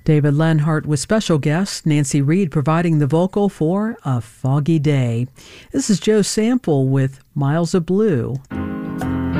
David Lenhart with special guest Nancy Reed providing the vocal for A Foggy Day. This is Joe Sample with Miles of Blue.